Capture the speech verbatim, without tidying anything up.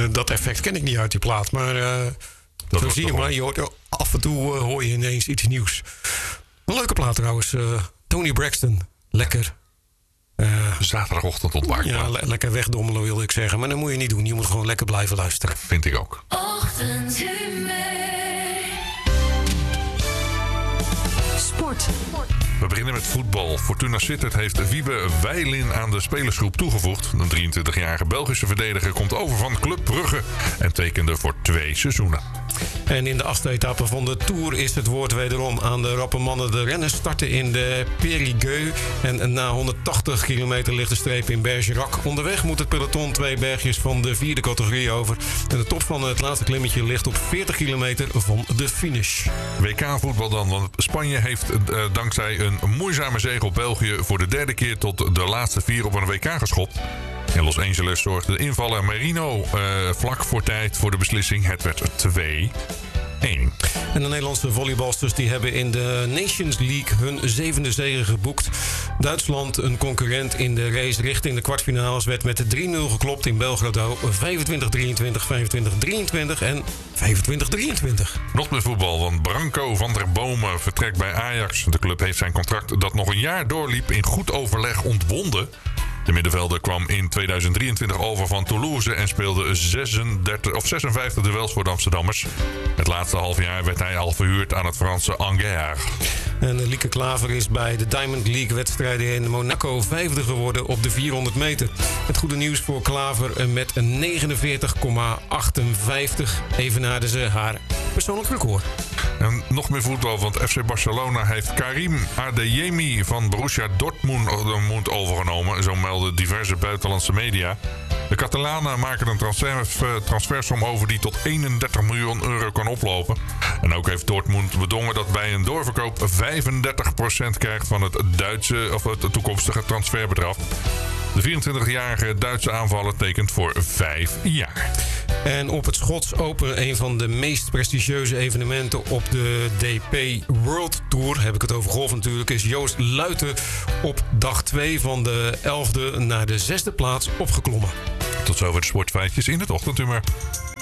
Uh, dat effect ken ik niet uit die plaat. Maar uh, zo zie je maar. Je hoort, af en toe uh, hoor je ineens iets nieuws. Een leuke plaat trouwens. Uh, Tony Braxton. Lekker. Uh, Zaterdagochtend ontwaakt. Ja, le- lekker wegdommelen wilde ik zeggen. Maar dat moet je niet doen. Je moet gewoon lekker blijven luisteren. Vind ik ook. Sport. We beginnen met voetbal. Fortuna Sittard heeft Wiebe Wijlin aan de spelersgroep toegevoegd. Een drieëntwintigjarige Belgische verdediger komt over van Club Brugge en tekende voor twee seizoenen. En in de achtste etappe van de Tour is het woord wederom aan de rappe mannen. De renners starten in de Périgueux. En na honderdtachtig kilometer ligt de streep in Bergerac. Onderweg moet het peloton twee bergjes van de vierde categorie over. En de top van het laatste klimmetje ligt op veertig kilometer van de finish. W K-voetbal dan, want Spanje heeft uh, dankzij een moeizame zege op België voor de derde keer tot de laatste vier op een W K geschopt. In Los Angeles zorgde de invaller Merino uh, vlak voor tijd voor de beslissing. Het werd twee één. En de Nederlandse volleybalsters die hebben in de Nations League hun zevende zege geboekt. Duitsland, een concurrent in de race richting de kwartfinales, werd met drie nul geklopt in Belgrado. vijfentwintig drieëntwintig, vijfentwintig drieëntwintig en vijfentwintig drieëntwintig. Nog meer voetbal, want Branco van der Bomen vertrekt bij Ajax. De club heeft zijn contract dat nog een jaar doorliep in goed overleg ontbonden. De middenvelder kwam in tweeduizend drieëntwintig over van Toulouse en speelde zesendertig, of zesenvijftig duels voor de Amsterdammers. Het laatste half jaar werd hij al verhuurd aan het Franse Angers. En Lieke Klaver is bij de Diamond League wedstrijden in Monaco vijfde geworden op de vierhonderd meter. Het goede nieuws voor Klaver: met een negenenveertig komma achtenvijftig evenaarde ze haar persoonlijk record. En nog meer voetbal, want F C Barcelona heeft Karim Adeyemi van Borussia Dortmund overgenomen. Zo melden diverse buitenlandse media. De Catalanen maken een transfer, transfersom over die tot eenendertig miljoen euro kan oplopen. En ook heeft Dortmund bedongen dat bij een doorverkoop vijfendertig procent krijgt van het Duitse of het toekomstige transferbedrag. De vierentwintigjarige Duitse aanvaller tekent voor vijf jaar. En op het Schots Open, een van de meest prestigieuze evenementen op de D P World Tour, heb ik het over golf natuurlijk, is Joost Luiten op dag twee van de elfde naar de zesde plaats opgeklommen. Tot zover de sportfeitjes in het ochtendhumeur.